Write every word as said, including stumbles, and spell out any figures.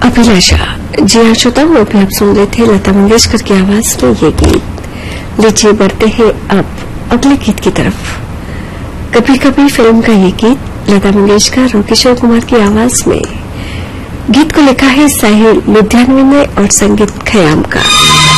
अभिलाषा। जी हाँ श्रोताओं, अभी आप सुन रहे थे लता मंगेशकर की आवाज में ये गीत। लीजिए बढ़ते हैं अब अगले गीत की तरफ। कभी कभी फिल्म का ये गीत लता मंगेशकर और किशोर कुमार की आवाज में। गीत को लिखा है साहिल लुधियानवी ने और संगीत खयाम का।